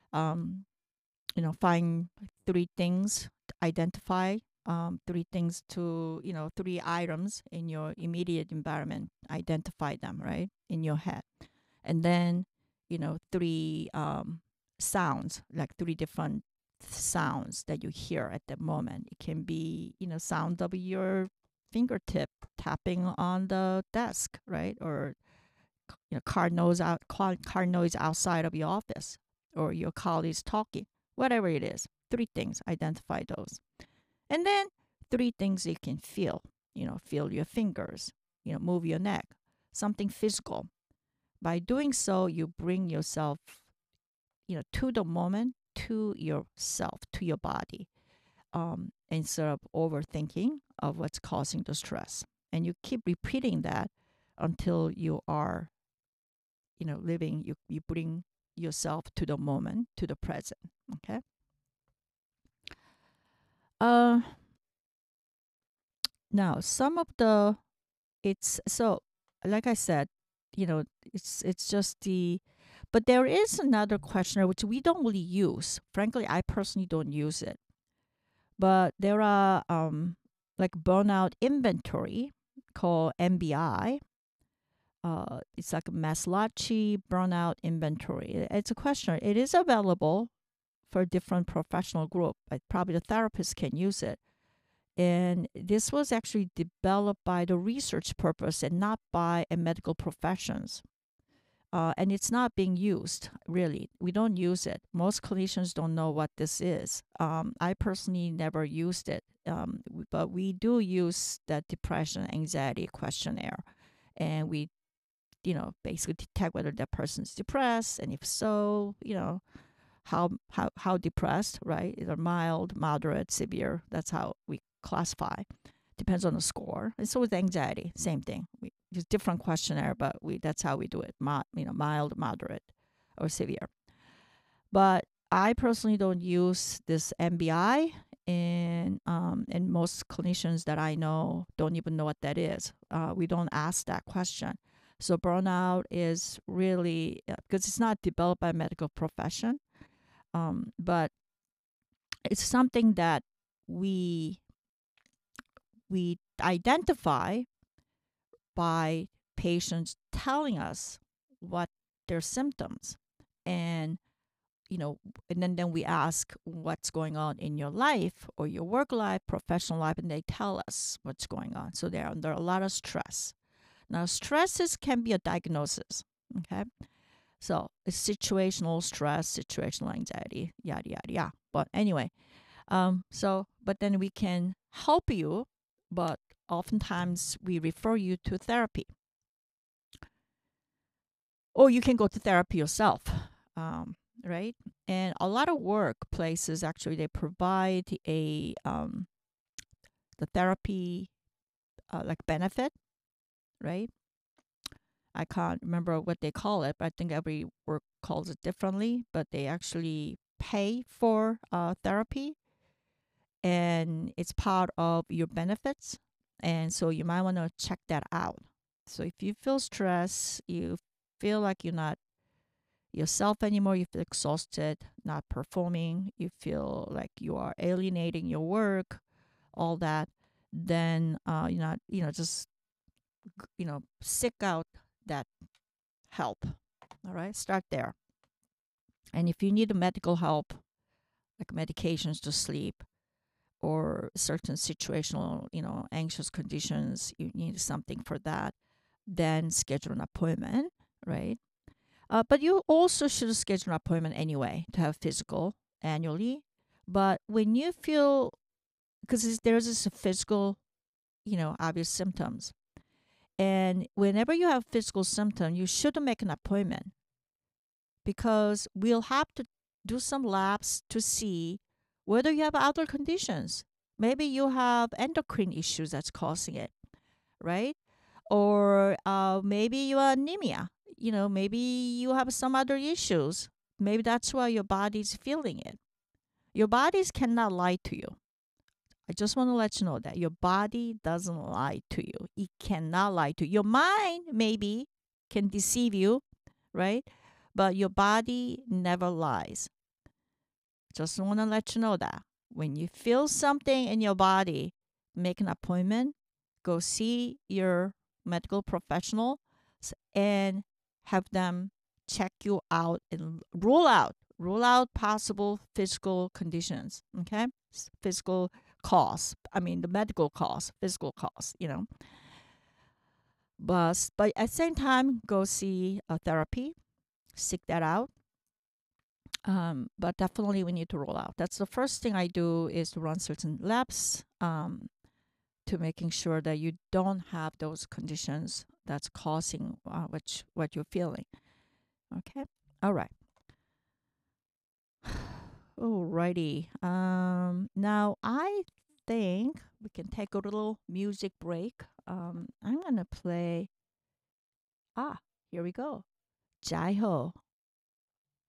um, find three things, identify three things to, three items in your immediate environment, identify them, right, in your head. And then, three sounds, like three different sounds that you hear at the moment. It can be, sound of your fingertip tapping on the desk, right? Or, car noise outside of your office, or your colleagues talking, whatever it is. Three things, identify those. And then three things you can feel, feel your fingers, move your neck, something physical. By doing so, you bring yourself, to the moment, to yourself, to your body, instead of overthinking of what's causing the stress. And you keep repeating that until you are, living, you bring yourself to the moment, to the present. Okay. Uh, Now, some of the, it's so, like I said, it's just the, but there is another questionnaire which we don't really use. Frankly, I personally don't use it. But there are like burnout inventory called MBI. It's like a Maslachy burnout inventory. It's a questionnaire. It is available for a different professional group. Probably the therapist can use it. And this was actually developed by the research purpose and not by a medical professions. And it's not being used, really. We don't use it. Most clinicians don't know what this is. I personally never used it, but we do use that depression anxiety questionnaire. And we, basically detect whether that person's depressed, and if so, how depressed, right? Either mild, moderate, severe. That's how we classify. Depends on the score. And so with anxiety, same thing. It's different questionnaire, but that's how we do it. Mild, moderate, or severe. But I personally don't use this MBI, and most clinicians that I know don't even know what that is. We don't ask that question. So burnout is really because it's not developed by a medical profession, but it's something that we we identify by patients telling us what their symptoms, and then we ask what's going on in your life or your work life, professional life, and they tell us what's going on. So they're under a lot of stress. Now stresses can be a diagnosis. Okay. So it's situational stress, situational anxiety, yada yada yada. But anyway, but then we can help you, but oftentimes we refer you to therapy, or you can go to therapy yourself, right? And a lot of workplaces actually they provide the therapy like benefit, right? I can't remember what they call it, but I think every work calls it differently. But they actually pay for therapy, and it's part of your benefits. And so you might want to check that out. So if you feel stressed, you feel like you're not yourself anymore, you feel exhausted, not performing, you feel like you are alienating your work, all that, then you're not, just seek out that help. All right, start there. And if you need medical help, like medications to sleep, or certain situational, anxious conditions, you need something for that, then schedule an appointment, right? But you also should schedule an appointment anyway to have physical annually. But when you feel, because there's this physical, obvious symptoms. And whenever you have physical symptom, you should make an appointment, because we'll have to do some labs to see whether you have other conditions. Maybe you have endocrine issues that's causing it, right? Or maybe you are anemia. Maybe you have some other issues. Maybe that's why your body's feeling it. Your bodies cannot lie to you. I just want to let you know that your body doesn't lie to you. It cannot lie to you. Your mind maybe can deceive you, right? But your body never lies. Just want to let you know that when you feel something in your body, make an appointment, go see your medical professional and have them check you out and rule out possible physical conditions, okay? Physical cause. I mean the medical cause, physical cause. But at the same time, go see a therapy, seek that out. But definitely we need to roll out. That's the first thing I do is to run certain labs to making sure that you don't have those conditions that's causing what you're feeling. Okay. All right. Alrighty. Now I think we can take a little music break. I'm gonna play. Here we go. Jai Ho.